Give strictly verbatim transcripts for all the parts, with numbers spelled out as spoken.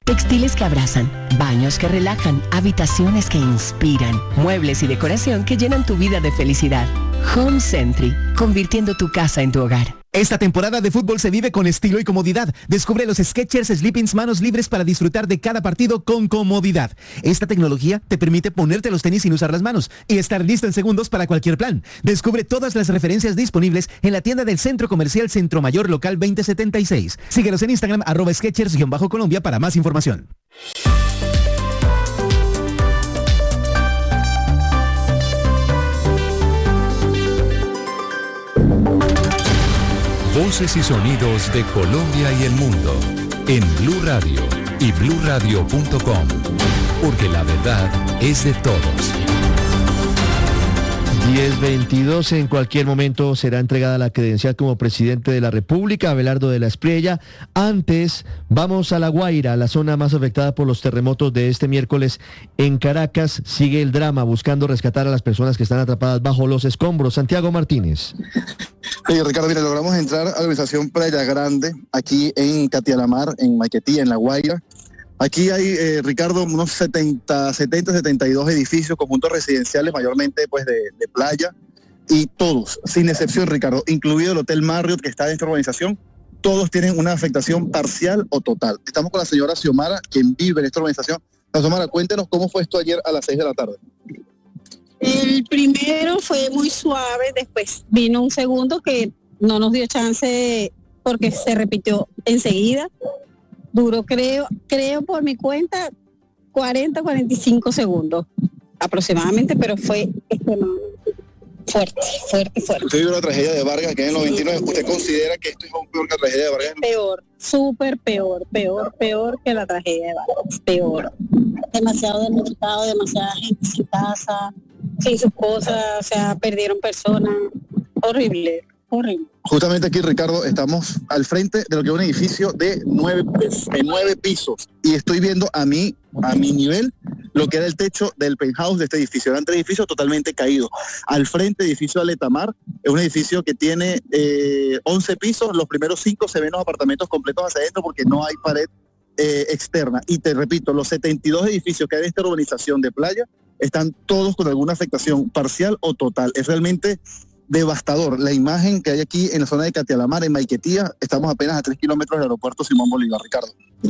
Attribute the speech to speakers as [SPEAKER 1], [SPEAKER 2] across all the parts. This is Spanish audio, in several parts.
[SPEAKER 1] Textiles que abrazan, baños que relajan, habitaciones que inspiran, muebles y decoración que llenan tu vida de felicidad. Home Century, convirtiendo tu casa en tu hogar.
[SPEAKER 2] Esta temporada de fútbol se vive con estilo y comodidad. Descubre los Skechers Sleepings manos libres para disfrutar de cada partido con comodidad. Esta tecnología te permite ponerte los tenis sin usar las manos y estar listo en segundos para cualquier plan. Descubre todas las referencias disponibles en la tienda del Centro Comercial Centro Mayor Local veinte setenta y seis. Síguenos en Instagram arroba Skechers-Colombia para más información.
[SPEAKER 3] Voces y sonidos de Colombia y el mundo en Blue Radio y blue radio punto com, porque la verdad es de todos.
[SPEAKER 4] diez veintidós, en cualquier momento será entregada la credencial como presidente de la República, Abelardo de la Espriella. Antes, vamos a La Guaira, la zona más afectada por los terremotos de este miércoles. En Caracas sigue el drama buscando rescatar a las personas que están atrapadas bajo los escombros. Santiago Martínez.
[SPEAKER 5] Sí, Ricardo, mira, logramos entrar a la urbanización Playa Grande, aquí en Catialamar, en Maiquetía, en La Guaira. Aquí hay, eh, Ricardo, unos setenta, setenta, setenta y dos edificios, conjuntos residenciales, mayormente pues de, de playa, y todos, sin excepción, Ricardo, incluido el Hotel Marriott que está en esta urbanización, todos tienen una afectación parcial o total. Estamos con la señora Xiomara, quien vive en esta urbanización. La Xiomara, cuéntenos cómo fue esto ayer a las seis de la tarde.
[SPEAKER 6] El primero fue muy suave, después vino un segundo que no nos dio chance porque se repitió enseguida. Duró, creo, creo por mi cuenta, cuarenta, cuarenta y cinco segundos aproximadamente, pero fue extremadamente fuerte, fuerte, fuerte.
[SPEAKER 5] Usted vio la tragedia de Vargas, que en el noventa y nueve, ¿usted considera que esto es aún peor que la tragedia de Vargas?
[SPEAKER 6] Peor, súper peor, peor, peor que la tragedia de Vargas, peor. Demasiado damnificado, demasiada gente sin casa, sin sus cosas, o sea, perdieron personas, horrible. Horrible.
[SPEAKER 5] Justamente aquí, Ricardo, estamos al frente de lo que es un edificio de nueve, de nueve pisos y estoy viendo a mí, a mi nivel, lo que era el techo del penthouse de este edificio. Eran tres edificios totalmente caídos. Al frente, edificio Aletamar, es un edificio que tiene eh, once pisos, los primeros cinco se ven los apartamentos completos hacia adentro porque no hay pared eh, externa. Y te repito, los setenta y dos edificios que hay en esta urbanización de playa están todos con alguna afectación parcial o total. Es realmente devastador la imagen que hay aquí en la zona de Catialamar, en Maiquetía. Estamos apenas a tres kilómetros del aeropuerto Simón Bolívar. Ricardo.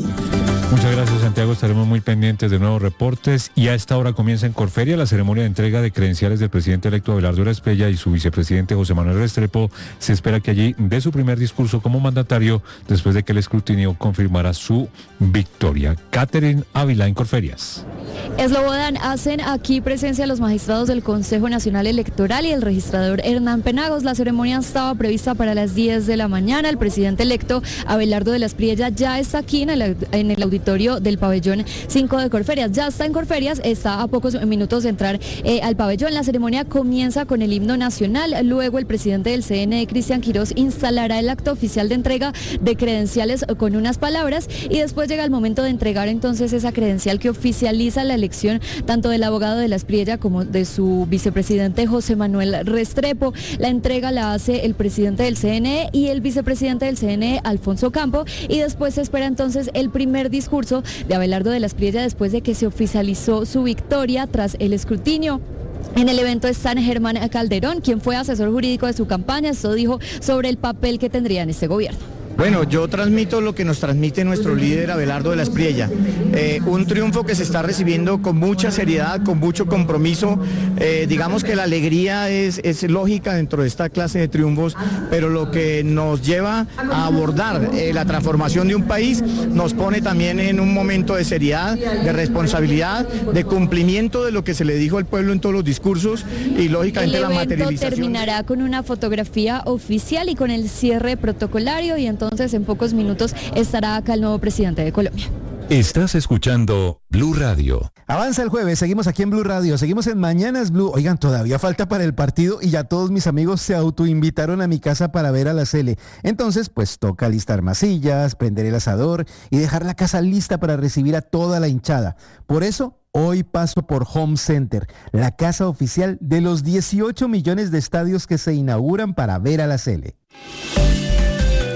[SPEAKER 7] Muchas gracias, Santiago. Estaremos muy pendientes de nuevos reportes. Y a esta hora comienza en Corferia la ceremonia de entrega de credenciales del presidente electo Abelardo de la Espriella y su vicepresidente José Manuel Restrepo. Se espera que allí dé su primer discurso como mandatario después de que el escrutinio confirmara su victoria. Catherine Ávila en Corferias.
[SPEAKER 8] Eslobodan, hacen aquí presencia los magistrados del Consejo Nacional Electoral y el registrador Hernán Penagos. La ceremonia estaba prevista para las diez de la mañana. El presidente electo Abelardo de la Espriella ya está aquí en el, en el auditorio del pabellón cinco de Corferias. Ya está en Corferias, está a pocos minutos de entrar eh, al pabellón. La ceremonia comienza con el himno nacional. Luego el presidente del C N E, Cristian Quirós, instalará el acto oficial de entrega de credenciales con unas palabras y después llega el momento de entregar entonces esa credencial que oficializa la elección tanto del abogado de la Espriella como de su vicepresidente José Manuel Restrepo. La entrega la hace el presidente del C N E y el vicepresidente del C N E, Alfonso Campo, y después se espera entonces el primer discurso de Abelardo de la Espriella después de que se oficializó su victoria tras el escrutinio. En el evento está Germán Calderón, quien fue asesor jurídico de su campaña. Esto dijo sobre el papel que tendría en este gobierno.
[SPEAKER 9] Bueno, yo transmito lo que nos transmite nuestro líder Abelardo de la Espriella, eh, un triunfo que se está recibiendo con mucha seriedad, con mucho compromiso. Eh, digamos que la alegría es, es lógica dentro de esta clase de triunfos, pero lo que nos lleva a abordar eh, la transformación de un país nos pone también en un momento de seriedad, de responsabilidad, de cumplimiento de lo que se le dijo al pueblo en todos los discursos y lógicamente la materialización.
[SPEAKER 8] El evento terminará con una fotografía oficial y con el cierre protocolario y entonces Entonces, en pocos minutos estará acá el nuevo presidente de Colombia.
[SPEAKER 3] Estás escuchando Blue Radio.
[SPEAKER 2] Avanza el jueves, seguimos aquí en Blue Radio, seguimos en Mañanas Blue. Oigan, todavía falta para el partido y ya todos mis amigos se autoinvitaron a mi casa para ver a la Sele. Entonces, pues toca alistar masillas, prender el asador y dejar la casa lista para recibir a toda la hinchada. Por eso, hoy paso por Home Center, la casa oficial de los dieciocho millones de estadios que se inauguran para ver a la Sele.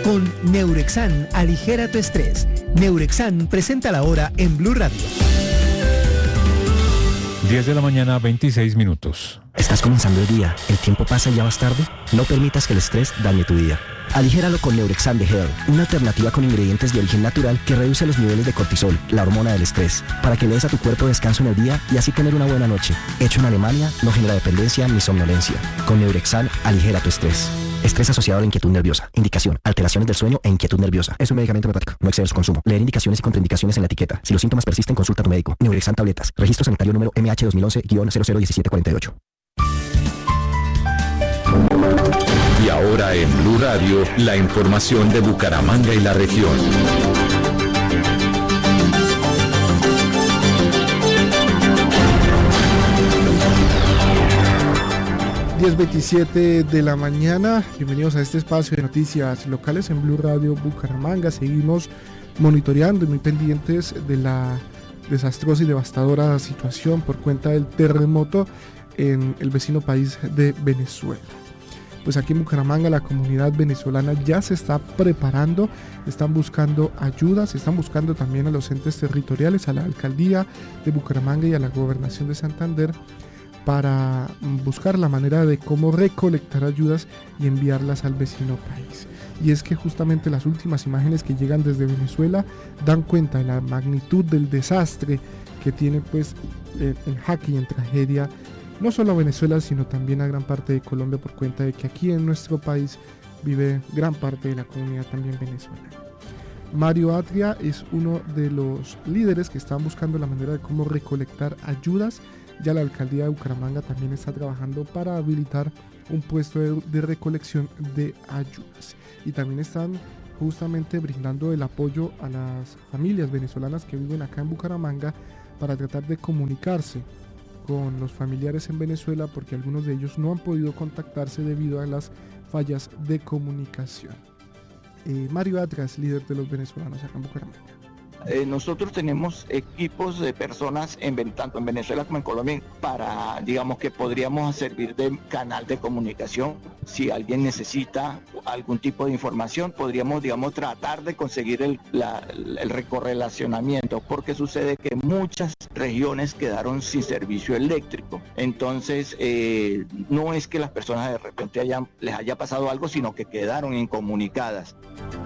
[SPEAKER 2] Con Neurexan, aligera tu estrés. Neurexan presenta la hora en Blue Radio.
[SPEAKER 7] diez de la mañana, veintiséis minutos.
[SPEAKER 10] ¿Estás comenzando el día? ¿El tiempo pasa y ya vas tarde? No permitas que el estrés dañe tu día. Aligéralo con Neurexan de Hair, una alternativa con ingredientes de origen natural que reduce los niveles de cortisol, la hormona del estrés, para que le des a tu cuerpo descanso en el día y así tener una buena noche. Hecho en Alemania, no genera dependencia ni somnolencia. Con Neurexan, aligera tu estrés. Estrés asociado a la inquietud nerviosa. Indicación: alteraciones del sueño e inquietud nerviosa. Es un medicamento homeopático. No excede su consumo. Leer indicaciones y contraindicaciones en la etiqueta. Si los síntomas persisten, consulta a tu médico. Neurexan tabletas. Registro sanitario número M H dos mil once guion cero cero diecisiete cuarenta y ocho.
[SPEAKER 3] Y ahora en Blue Radio, la información de Bucaramanga y la región.
[SPEAKER 11] diez veintisiete de la mañana, bienvenidos a este espacio de noticias locales en Blue Radio Bucaramanga. Seguimos monitoreando y muy pendientes de la desastrosa y devastadora situación por cuenta del terremoto en el vecino país de Venezuela. Pues aquí en Bucaramanga la comunidad venezolana ya se está preparando, están buscando ayudas, están buscando también a los entes territoriales, a la alcaldía de Bucaramanga y a la gobernación de Santander, para buscar la manera de cómo recolectar ayudas y enviarlas al vecino país. Y es que justamente las últimas imágenes que llegan desde Venezuela dan cuenta de la magnitud del desastre que tiene pues eh, en jaque y en tragedia no solo a Venezuela, sino también a gran parte de Colombia, por cuenta de que aquí en nuestro país vive gran parte de la comunidad también venezolana. Mario Atria es uno de los líderes que están buscando la manera de cómo recolectar ayudas. Ya la alcaldía de Bucaramanga también está trabajando para habilitar un puesto de, de recolección de ayudas. Y también están justamente brindando el apoyo a las familias venezolanas que viven acá en Bucaramanga para tratar de comunicarse con los familiares en Venezuela, porque algunos de ellos no han podido contactarse debido a las fallas de comunicación. Eh, Mario Atras, líder de los venezolanos acá en Bucaramanga.
[SPEAKER 12] Eh, nosotros tenemos equipos de personas en, tanto en Venezuela como en Colombia para, digamos, que podríamos servir de canal de comunicación. Si alguien necesita algún tipo de información, podríamos, digamos, tratar de conseguir el, la, el recorrelacionamiento, porque sucede que muchas regiones quedaron sin servicio eléctrico. Entonces, eh, no es que las personas de repente hayan, les haya pasado algo, sino que quedaron incomunicadas.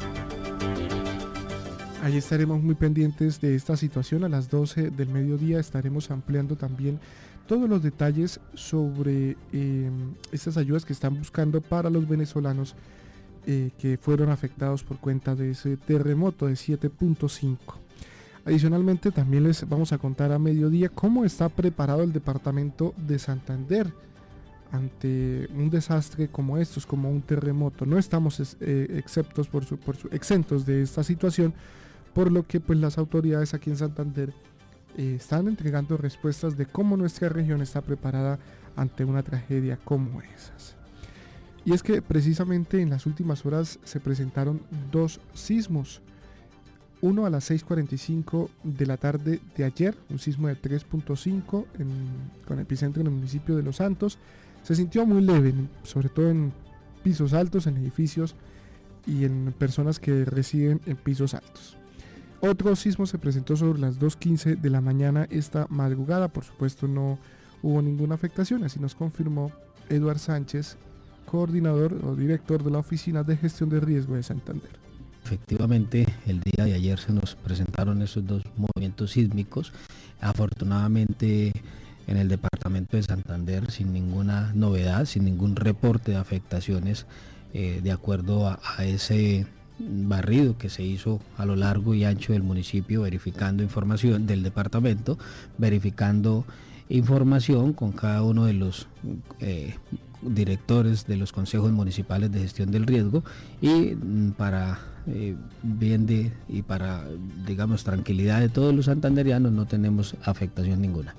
[SPEAKER 11] Ahí estaremos muy pendientes de esta situación. A las doce del mediodía estaremos ampliando también todos los detalles sobre eh, estas ayudas que están buscando para los venezolanos eh, que fueron afectados por cuenta de ese terremoto de siete punto cinco. Adicionalmente también les vamos a contar a mediodía cómo está preparado el departamento de Santander ante un desastre como estos, como un terremoto. No estamos eh, exceptos por su, por su, exentos de esta situación, por lo que pues las autoridades aquí en Santander eh, están entregando respuestas de cómo nuestra región está preparada ante una tragedia como esas. Y es que precisamente en las últimas horas se presentaron dos sismos, uno a las seis cuarenta y cinco de la tarde de ayer, un sismo de tres punto cinco en, con epicentro en el municipio de Los Santos. Se sintió muy leve, sobre todo en pisos altos, en edificios y en personas que residen en pisos altos. Otro sismo se presentó sobre las dos quince de la mañana esta madrugada. Por supuesto no hubo ninguna afectación, así nos confirmó Eduard Sánchez, coordinador o director de la Oficina de Gestión de Riesgo de Santander.
[SPEAKER 13] Efectivamente, el día de ayer se nos presentaron esos dos movimientos sísmicos. Afortunadamente, en el departamento de Santander, sin ninguna novedad, sin ningún reporte de afectaciones, eh, de acuerdo a, a ese barrido que se hizo a lo largo y ancho del municipio, verificando información del departamento, verificando información con cada uno de los eh, directores de los consejos municipales de gestión del riesgo, y para eh, bien de y para, digamos, tranquilidad de todos los santanderianos, no tenemos afectación ninguna.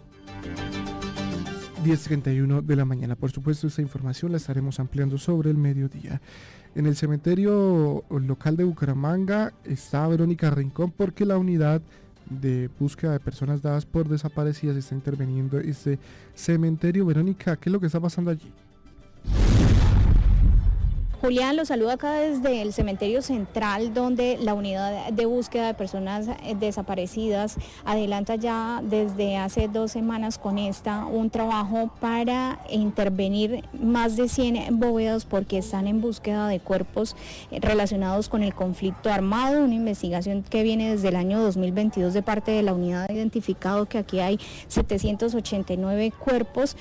[SPEAKER 11] diez treinta y uno de la mañana. Por supuesto, esta información la estaremos ampliando sobre el mediodía. En el cementerio local de Bucaramanga está Verónica Rincón, porque la unidad de búsqueda de personas dadas por desaparecidas está interviniendo este cementerio. Verónica, ¿qué es lo que está pasando allí?
[SPEAKER 14] Julián, lo saludo acá desde el cementerio central, donde la unidad de búsqueda de personas desaparecidas adelanta ya desde hace dos semanas con esta un trabajo para intervenir más de cien bóvedas porque están en búsqueda de cuerpos relacionados con el conflicto armado, una investigación que viene desde el año dos mil veintidós de parte de la unidad. Ha identificado que aquí hay setecientos ochenta y nueve cuerpos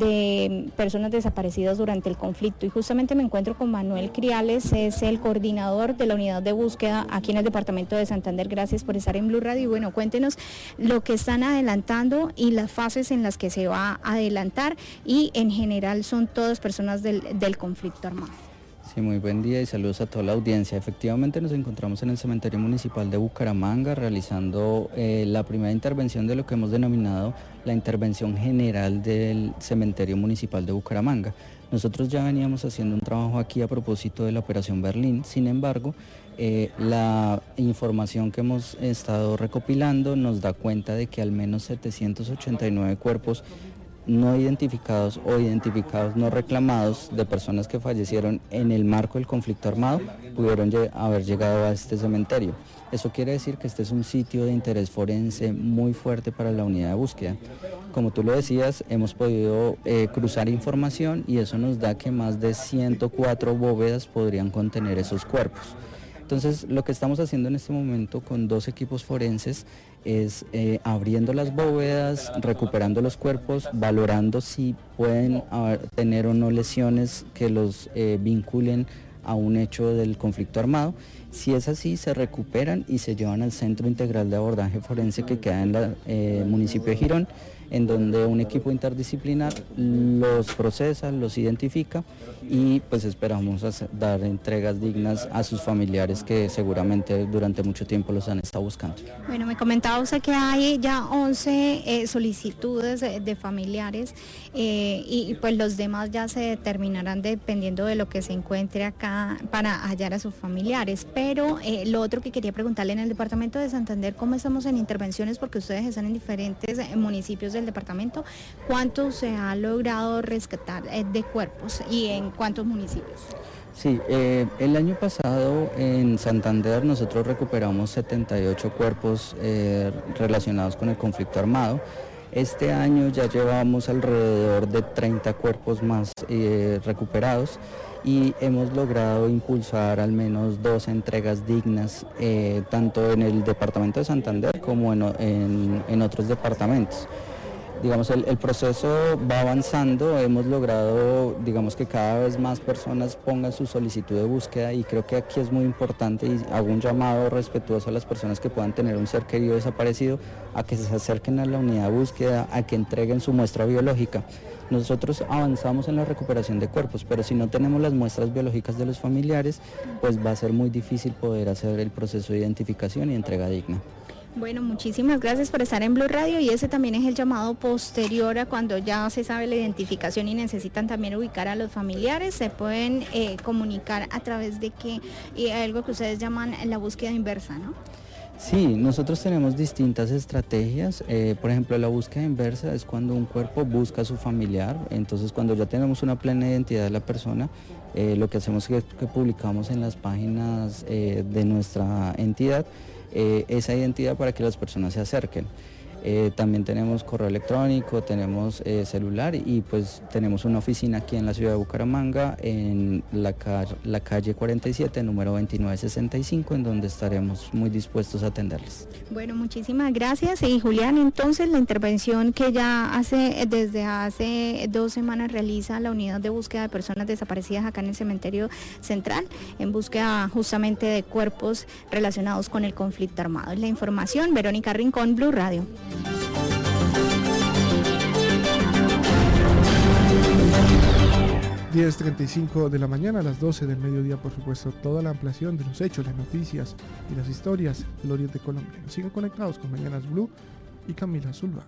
[SPEAKER 14] de personas desaparecidas durante el conflicto, y justamente me encuentro con Manuel Criales, es el coordinador de la unidad de búsqueda aquí en el departamento de Santander. Gracias por estar en Blue Radio y bueno, cuéntenos lo que están adelantando y las fases en las que se va a adelantar, y en general son todas personas del, del conflicto armado.
[SPEAKER 15] Sí, muy buen día y saludos a toda la audiencia. Efectivamente nos encontramos en el cementerio municipal de Bucaramanga realizando eh, la primera intervención de lo que hemos denominado la intervención general del cementerio municipal de Bucaramanga. Nosotros ya veníamos haciendo un trabajo aquí a propósito de la Operación Berlín, sin embargo, eh, la información que hemos estado recopilando nos da cuenta de que al menos setecientos ochenta y nueve cuerpos no identificados o identificados no reclamados de personas que fallecieron en el marco del conflicto armado pudieron haber llegado a este cementerio. Eso quiere decir que este es un sitio de interés forense muy fuerte para la unidad de búsqueda. Como tú lo decías, hemos podido eh, cruzar información y eso nos da que más de ciento cuatro bóvedas podrían contener esos cuerpos. Entonces, lo que estamos haciendo en este momento con dos equipos forenses es eh, abriendo las bóvedas, recuperando los cuerpos, valorando si pueden haber, tener o no lesiones que los eh, vinculen a un hecho del conflicto armado. Si es así, se recuperan y se llevan al Centro Integral de Abordaje Forense que queda en el eh, municipio de Girón, en donde un equipo interdisciplinar los procesa, los identifica y pues esperamos hacer, dar entregas dignas a sus familiares que seguramente durante mucho tiempo los han estado buscando.
[SPEAKER 14] Bueno, me comentaba usted que hay ya once eh, solicitudes de, de familiares eh, y pues los demás ya se determinarán dependiendo de lo que se encuentre acá para hallar a sus familiares, pero eh, lo otro que quería preguntarle, en el departamento de Santander, ¿cómo estamos en intervenciones? Porque ustedes están en diferentes eh, municipios del departamento. ¿Cuánto se ha logrado rescatar eh, de cuerpos y en cuántos municipios?
[SPEAKER 15] Sí, eh, el año pasado en Santander nosotros recuperamos setenta y ocho cuerpos eh, relacionados con el conflicto armado. Este año ya llevamos alrededor de treinta cuerpos más eh, recuperados y hemos logrado impulsar al menos dos entregas dignas, eh, tanto en el departamento de Santander como en, en, en otros departamentos. Digamos, el, el proceso va avanzando, hemos logrado, digamos, que cada vez más personas pongan su solicitud de búsqueda y creo que aquí es muy importante y hago un llamado respetuoso a las personas que puedan tener un ser querido desaparecido a que se acerquen a la unidad de búsqueda, a que entreguen su muestra biológica. Nosotros avanzamos en la recuperación de cuerpos, pero si no tenemos las muestras biológicas de los familiares, pues va a ser muy difícil poder hacer el proceso de identificación y entrega digna.
[SPEAKER 14] Bueno, muchísimas gracias por estar en Blue Radio y ese también es el llamado posterior a cuando ya se sabe la identificación y necesitan también ubicar a los familiares. Se pueden eh, comunicar a través de que, y algo que ustedes llaman la búsqueda inversa, ¿no?
[SPEAKER 15] Sí, nosotros tenemos distintas estrategias. Eh, por ejemplo, la búsqueda inversa es cuando un cuerpo busca a su familiar. Entonces, cuando ya tenemos una plena identidad de la persona, eh, lo que hacemos es que, que publicamos en las páginas eh, de nuestra entidad Eh, esa identidad para que las personas se acerquen. Eh, también tenemos correo electrónico, tenemos eh, celular y pues tenemos una oficina aquí en la ciudad de Bucaramanga, en la, ca la calle cuarenta y siete, número veintinueve sesenta y cinco, en donde estaremos muy dispuestos a atenderles.
[SPEAKER 14] Bueno, muchísimas gracias. Y Julián, entonces la intervención que ya hace desde hace dos semanas realiza la unidad de búsqueda de personas desaparecidas acá en el cementerio central, en búsqueda justamente de cuerpos relacionados con el conflicto armado. Es la información, Verónica Rincón, Blue Radio.
[SPEAKER 11] diez treinta y cinco de la mañana, a las doce del mediodía, por supuesto, toda la ampliación de los hechos, las noticias y las historias del Oriente Colombiano. Sigan conectados con Mañanas Blue y Camila Zuluaga.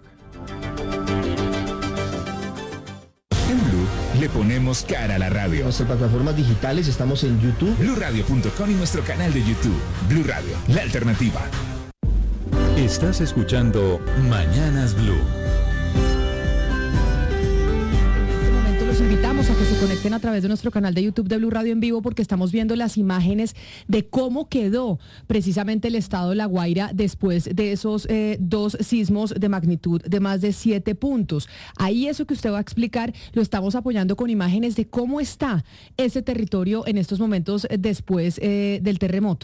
[SPEAKER 16] En Blue le ponemos cara a la radio.
[SPEAKER 4] En nuestras plataformas digitales estamos en YouTube,
[SPEAKER 16] blue radio punto com y nuestro canal de YouTube, Blue Radio, la alternativa.
[SPEAKER 3] Estás escuchando Mañanas Blue.
[SPEAKER 1] En este momento los invitamos
[SPEAKER 17] invitamos a que se conecten a través de nuestro canal de YouTube de Blue Radio en vivo, porque estamos viendo las imágenes de cómo quedó precisamente el estado de La Guaira después de esos eh, dos sismos de magnitud de más de siete puntos. Ahí eso que usted va a explicar lo estamos apoyando con imágenes de cómo está ese territorio en estos momentos después eh, del terremoto.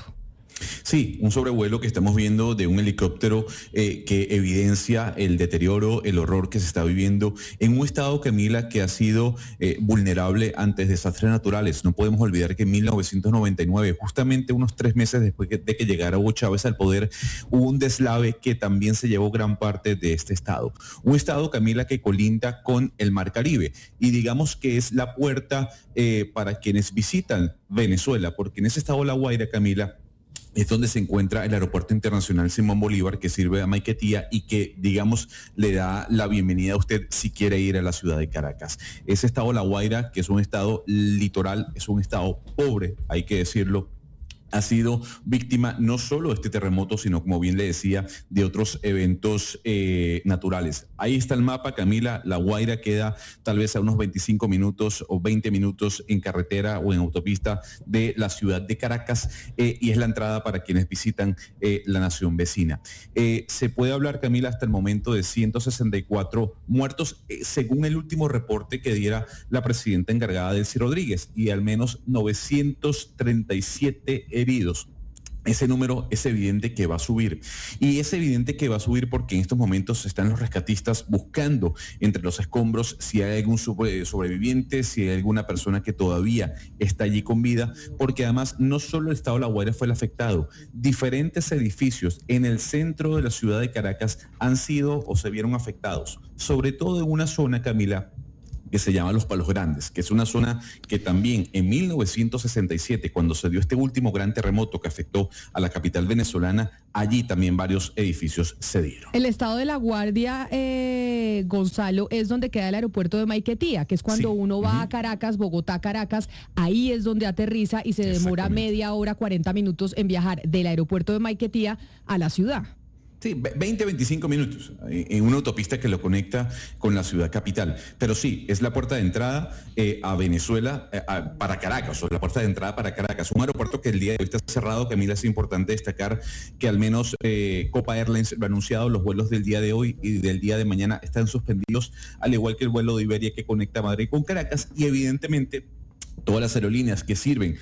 [SPEAKER 18] Sí, un sobrevuelo que estamos viendo de un helicóptero eh, que evidencia el deterioro, el horror que se está viviendo en un estado, Camila, que ha sido eh, vulnerable ante desastres naturales. No podemos olvidar que en mil novecientos noventa y nueve, justamente unos tres meses después de que llegara Hugo Chávez al poder, hubo un deslave que también se llevó gran parte de este estado. Un estado, Camila, que colinda con el Mar Caribe y digamos que es la puerta eh, para quienes visitan Venezuela, porque en ese estado de La Guaira, Camila, es donde se encuentra el Aeropuerto Internacional Simón Bolívar, que sirve a Maiquetía y que, digamos, le da la bienvenida a usted si quiere ir a la ciudad de Caracas. Ese estado La Guaira, que es un estado litoral, es un estado pobre, hay que decirlo, ha sido víctima no solo de este terremoto, sino, como bien le decía, de otros eventos eh, naturales. Ahí está el mapa, Camila. La Guaira queda tal vez a unos veinticinco minutos o veinte minutos en carretera o en autopista de la ciudad de Caracas eh, y es la entrada para quienes visitan eh, la nación vecina. Eh, se puede hablar, Camila, hasta el momento de ciento sesenta y cuatro muertos, eh, según el último reporte que diera la presidenta encargada, Delcy Rodríguez, y al menos novecientos treinta y siete heridos. Ese número es evidente que va a subir. Y es evidente que va a subir porque en estos momentos están los rescatistas buscando entre los escombros si hay algún sobreviviente, si hay alguna persona que todavía está allí con vida, porque además no solo el estado de La Guaira fue el afectado, diferentes edificios en el centro de la ciudad de Caracas han sido o se vieron afectados, sobre todo en una zona, Camila, que se llama Los Palos Grandes, que es una zona que también en mil novecientos sesenta y siete, cuando se dio este último gran terremoto que afectó a la capital venezolana, allí también varios edificios se dieron.
[SPEAKER 17] El estado de La Guardia, eh, Gonzalo, es donde queda el aeropuerto de Maiquetía, que es cuando sí. uno va uh-huh. a Caracas, Bogotá, Caracas, ahí es donde aterriza y se demora media hora, cuarenta minutos en viajar del aeropuerto de Maiquetía a la ciudad.
[SPEAKER 18] Sí, veinte a veinticinco minutos en una autopista que lo conecta con la ciudad capital. Pero sí, es la puerta de entrada eh, a Venezuela, eh, a, para Caracas, o la puerta de entrada para Caracas. Un aeropuerto que el día de hoy está cerrado. Camila, es importante destacar que al menos eh, Copa Airlines lo ha anunciado, los vuelos del día de hoy y del día de mañana están suspendidos, al igual que el vuelo de Iberia que conecta Madrid con Caracas, y evidentemente todas las aerolíneas que sirven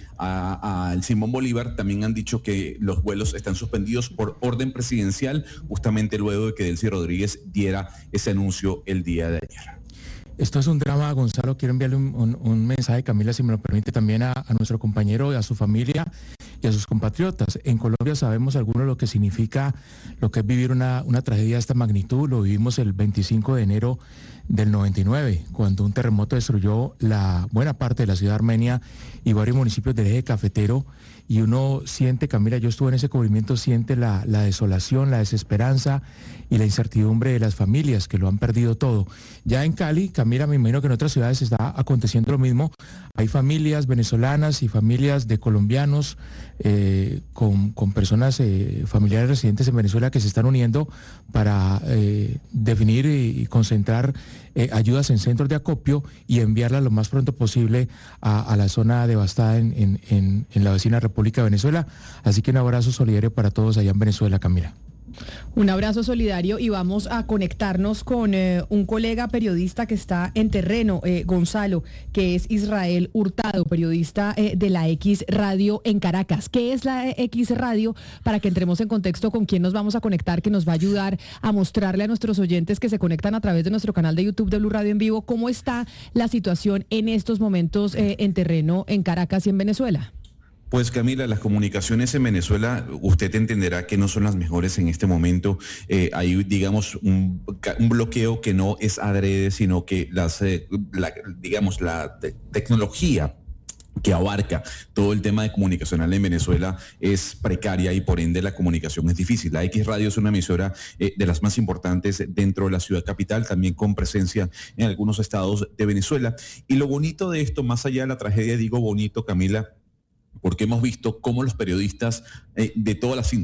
[SPEAKER 18] al Simón Bolívar también han dicho que los vuelos están suspendidos por orden presidencial, justamente luego de que Delcy Rodríguez diera ese anuncio el día de ayer.
[SPEAKER 19] Esto es un drama, Gonzalo. Quiero enviarle un, un, un mensaje, Camila, si me lo permite, también a, a nuestro compañero, a su familia y a sus compatriotas. En Colombia sabemos algunos lo que significa lo que es vivir una, una tragedia de esta magnitud. Lo vivimos el veinticinco de enero del noventa y nueve, cuando un terremoto destruyó la buena parte de la ciudad de Armenia y varios municipios del eje cafetero, y uno siente, Camila, yo estuve en ese cubrimiento, siente la, la desolación, la desesperanza y la incertidumbre de las familias que lo han perdido todo. Ya en Cali, Camila, me imagino que en otras ciudades está aconteciendo lo mismo. Hay familias venezolanas y familias de colombianos eh, con, con personas, eh, familiares residentes en Venezuela, que se están uniendo para eh, definir y, y concentrar eh, ayudas en centros de acopio y enviarlas lo más pronto posible a, a la zona devastada en, en, en, en la vecina República de Venezuela. Así que un abrazo solidario para todos allá en Venezuela, Camila.
[SPEAKER 17] Un abrazo solidario, y vamos a conectarnos con eh, un colega periodista que está en terreno, eh, Gonzalo, que es Israel Hurtado, periodista eh, de la X Radio en Caracas. ¿Qué es la X Radio? Para que entremos en contexto con quién nos vamos a conectar, que nos va a ayudar a mostrarle a nuestros oyentes que se conectan a través de nuestro canal de YouTube de Blue Radio en vivo cómo está la situación en estos momentos eh, en terreno en Caracas y en Venezuela.
[SPEAKER 18] Pues Camila, las comunicaciones en Venezuela, usted entenderá que no son las mejores en este momento. Eh, hay, digamos, un, un bloqueo que no es adrede, sino que las, eh, la, digamos, la te- tecnología que abarca todo el tema de comunicacional en Venezuela es precaria y por ende la comunicación es difícil. La X Radio es una emisora eh, de las más importantes dentro de la ciudad capital, también con presencia en algunos estados de Venezuela. Y lo bonito de esto, más allá de la tragedia, digo bonito, Camila, porque hemos visto cómo los periodistas eh, de todas las índoles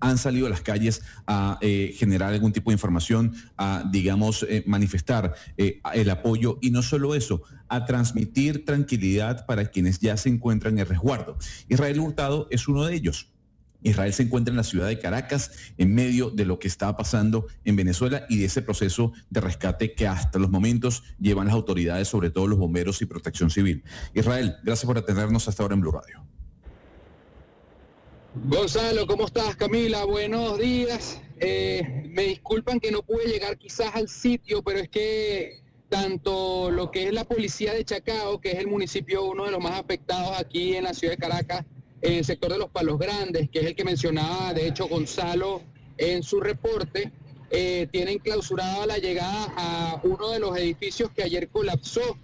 [SPEAKER 18] han salido a las calles a eh, generar algún tipo de información, a, digamos, eh, manifestar eh, el apoyo, y no solo eso, a transmitir tranquilidad para quienes ya se encuentran en resguardo. Israel Hurtado es uno de ellos. Israel se encuentra en la ciudad de Caracas en medio de lo que está pasando en Venezuela y de ese proceso de rescate que hasta los momentos llevan las autoridades, sobre todo los bomberos y Protección Civil. Israel, gracias por atendernos hasta ahora en Blue Radio.
[SPEAKER 20] Gonzalo, ¿cómo estás? Camila, buenos días. Eh, me disculpan que no pude llegar quizás al sitio, pero es que tanto lo que es la policía de Chacao, que es el municipio uno de los más afectados aquí en la ciudad de Caracas, en el sector de los Palos Grandes, que es el que mencionaba de hecho Gonzalo en su reporte, eh, tienen clausurada la llegada a uno de los edificios que ayer colapsó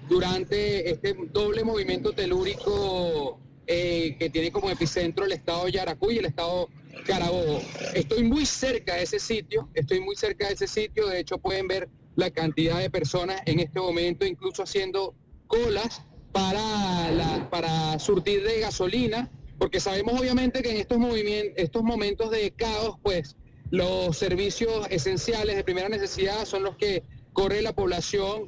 [SPEAKER 20] durante este doble movimiento telúrico eh, que tiene como epicentro el estado de Yaracuy y el estado Carabobo. Estoy muy cerca de ese sitio, estoy muy cerca de ese sitio, de hecho pueden ver la cantidad de personas en este momento, incluso haciendo colas para, la, para surtir de gasolina, porque sabemos obviamente que en estos movimientos, estos momentos de caos, pues los servicios esenciales de primera necesidad son los que corre la población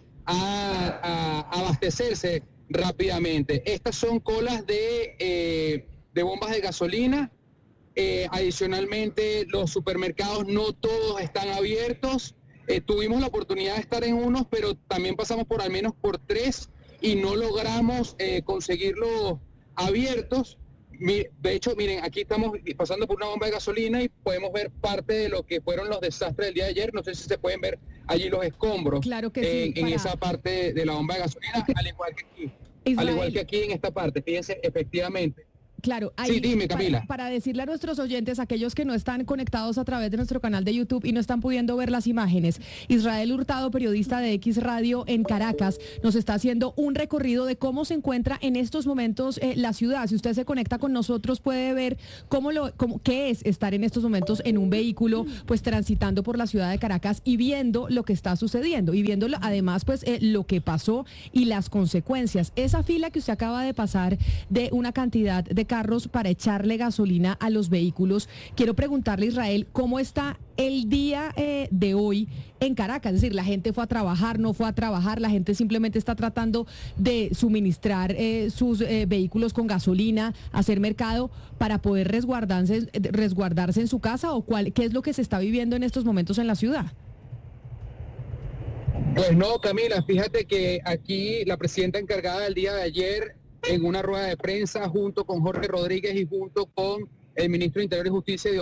[SPEAKER 20] a, a abastecerse rápidamente. Estas son colas de, eh, de bombas de gasolina. Eh, adicionalmente, los supermercados no todos están abiertos. Eh, tuvimos la oportunidad de estar en unos, pero también pasamos por al menos por tres y no logramos eh, conseguirlos abiertos. De hecho, miren, aquí estamos pasando por una bomba de gasolina y podemos ver parte de lo que fueron los desastres del día de ayer. No sé si se pueden ver allí los escombros.
[SPEAKER 17] Claro que
[SPEAKER 20] en,
[SPEAKER 17] sí,
[SPEAKER 20] en
[SPEAKER 17] para...
[SPEAKER 20] esa parte de la bomba de gasolina, al igual que aquí. Israel. Al igual que aquí en esta parte. Fíjense, efectivamente.
[SPEAKER 17] Claro, ahí,
[SPEAKER 20] sí, dime, Camila.
[SPEAKER 17] Para, para decirle a nuestros oyentes, aquellos que no están conectados a través de nuestro canal de YouTube y no están pudiendo ver las imágenes, Israel Hurtado, periodista de X Radio en Caracas, nos está haciendo un recorrido de cómo se encuentra en estos momentos eh, la ciudad. Si usted se conecta con nosotros, puede ver cómo lo, cómo, qué es estar en estos momentos en un vehículo, pues transitando por la ciudad de Caracas y viendo lo que está sucediendo y viendo además, pues eh, lo que pasó y las consecuencias. Esa fila que usted acaba de pasar de una cantidad de carros para echarle gasolina a los vehículos. Quiero preguntarle, Israel, ¿cómo está el día eh, de hoy en Caracas? Es decir, la gente fue a trabajar, no fue a trabajar, la gente simplemente está tratando de suministrar eh, sus eh, vehículos con gasolina, hacer mercado para poder resguardarse, resguardarse en su casa, o cuál, ¿qué es lo que se está viviendo en estos momentos en la ciudad?
[SPEAKER 20] Pues no, Camila, fíjate que aquí la presidenta encargada el día de ayer, en una rueda de prensa junto con Jorge Rodríguez y junto con el ministro de Interior y Justicia,